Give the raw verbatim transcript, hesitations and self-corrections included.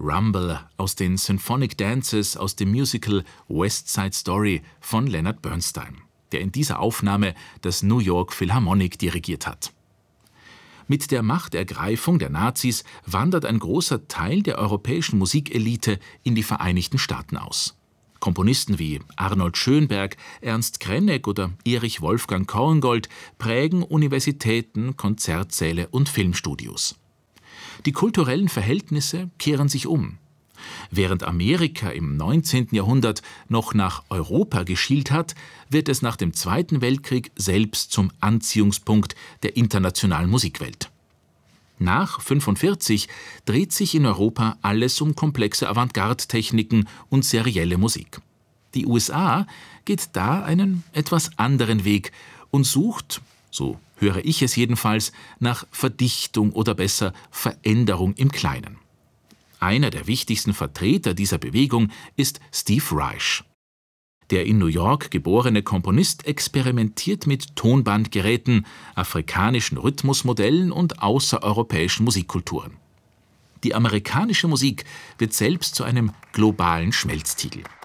Rumble aus den Symphonic Dances aus dem Musical West Side Story von Leonard Bernstein, der in dieser Aufnahme das New York Philharmonic dirigiert hat. Mit der Machtergreifung der Nazis wandert ein großer Teil der europäischen Musikelite in die Vereinigten Staaten aus. Komponisten wie Arnold Schönberg, Ernst Krenek oder Erich Wolfgang Korngold prägen Universitäten, Konzertsäle und Filmstudios. Die kulturellen Verhältnisse kehren sich um. Während Amerika im neunzehnten Jahrhundert noch nach Europa geschielt hat, wird es nach dem Zweiten Weltkrieg selbst zum Anziehungspunkt der internationalen Musikwelt. Nach fünfundvierzig dreht sich in Europa alles um komplexe Avantgarde-Techniken und serielle Musik. Die U S A geht da einen etwas anderen Weg und sucht, so höre ich es jedenfalls, nach Verdichtung oder besser Veränderung im Kleinen. Einer der wichtigsten Vertreter dieser Bewegung ist Steve Reich. Der in New York geborene Komponist experimentiert mit Tonbandgeräten, afrikanischen Rhythmusmodellen und außereuropäischen Musikkulturen. Die amerikanische Musik wird selbst zu einem globalen Schmelztiegel.